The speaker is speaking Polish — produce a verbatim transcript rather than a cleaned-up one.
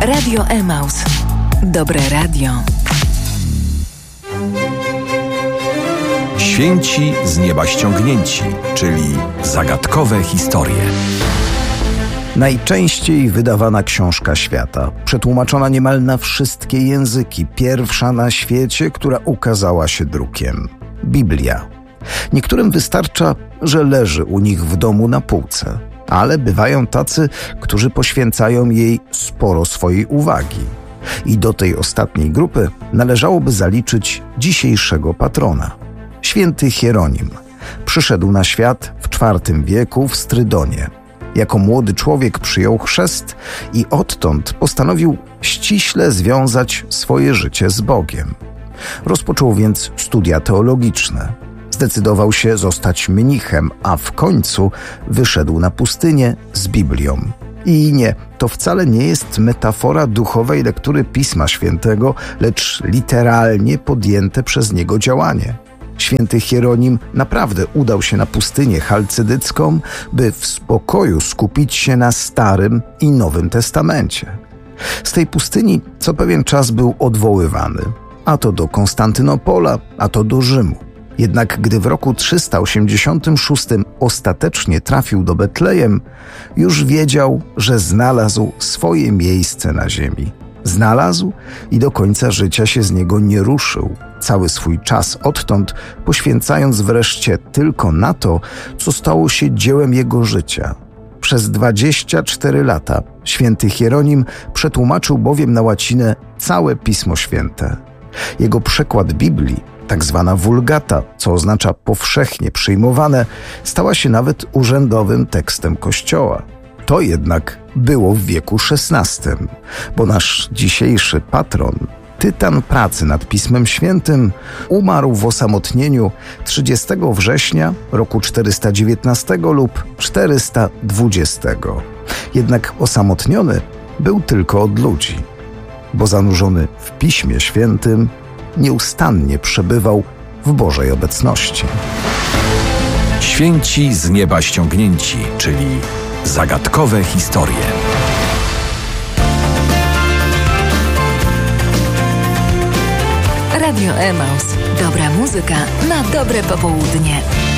Radio Emaus. Dobre radio. Święci z nieba ściągnięci, czyli zagadkowe historie. Najczęściej wydawana książka świata, przetłumaczona niemal na wszystkie języki, pierwsza na świecie, która ukazała się drukiem. Biblia. Niektórym wystarcza, że leży u nich w domu na półce, ale bywają tacy, którzy poświęcają jej sporo swojej uwagi. I do tej ostatniej grupy należałoby zaliczyć dzisiejszego patrona. Święty Hieronim przyszedł na świat w czwartym wieku w Strydonie. Jako młody człowiek przyjął chrzest i odtąd postanowił ściśle związać swoje życie z Bogiem. Rozpoczął więc studia teologiczne. Zdecydował się zostać mnichem, a w końcu wyszedł na pustynię z Biblią. I nie, to wcale nie jest metafora duchowej lektury Pisma Świętego, lecz literalnie podjęte przez niego działanie. Święty Hieronim naprawdę udał się na pustynię chalcydycką, by w spokoju skupić się na Starym i Nowym Testamencie. Z tej pustyni co pewien czas był odwoływany, a to do Konstantynopola, a to do Rzymu. Jednak gdy w roku trzysta osiemdziesiątym szóstym ostatecznie trafił do Betlejem, już wiedział, że znalazł swoje miejsce na ziemi. Znalazł i do końca życia się z niego nie ruszył, cały swój czas odtąd poświęcając wreszcie tylko na to, co stało się dziełem jego życia. Przez dwadzieścia cztery lata święty Hieronim przetłumaczył bowiem na łacinę całe Pismo Święte. Jego przekład Biblii, tak zwana Vulgata, co oznacza powszechnie przyjmowane, stała się nawet urzędowym tekstem Kościoła. To jednak było w wieku szesnastym, bo nasz dzisiejszy patron, tytan pracy nad Pismem Świętym, umarł w osamotnieniu trzydziestego września roku czterysta dziewiętnastego lub czterysta dwudziestego. Jednak osamotniony był tylko od ludzi, bo zanurzony w Piśmie Świętym nieustannie przebywał w Bożej obecności. Święci z nieba ściągnięci, czyli zagadkowe historie. Radio Emaus. Dobra muzyka na dobre popołudnie.